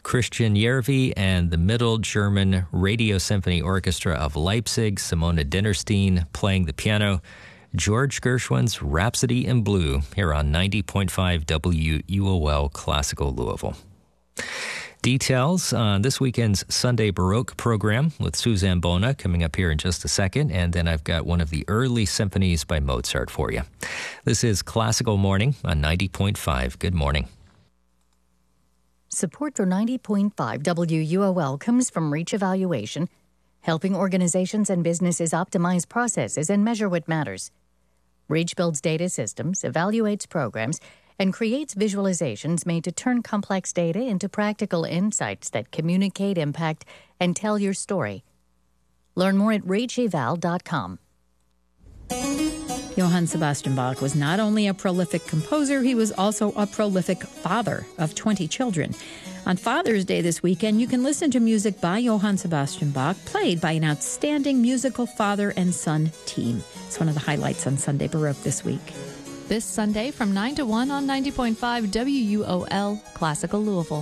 Christian Järvi and the Middle German Radio Symphony Orchestra of Leipzig, Simona Dinnerstein playing the piano, George Gershwin's Rhapsody in Blue here on 90.5 WUOL Classical Louisville. Details on this weekend's Sunday Baroque program with Suzanne Bona coming up here in just a second, and then I've got one of the early symphonies by Mozart for you. This is Classical Morning on 90.5. Good morning. Support for 90.5 WUOL comes from Reach Evaluation, helping organizations and businesses optimize processes and measure what matters. Reach builds data systems, evaluates programs, and creates visualizations made to turn complex data into practical insights that communicate, impact, and tell your story. Learn more at reacheval.com. Johann Sebastian Bach was not only a prolific composer, he was also a prolific father of 20 children. On Father's Day this weekend, you can listen to music by Johann Sebastian Bach, played by an outstanding musical father and son team. It's one of the highlights on Sunday Baroque this week. This Sunday from 9 to 1 on 90.5 WUOL Classical Louisville.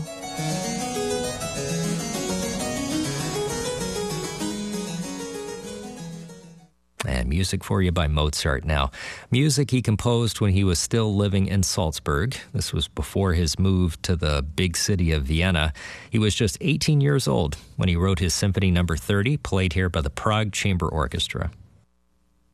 And music for you by Mozart now. Music he composed when he was still living in Salzburg. This was before his move to the big city of Vienna. He was just 18 years old when he wrote his Symphony No. 30, played here by the Prague Chamber Orchestra.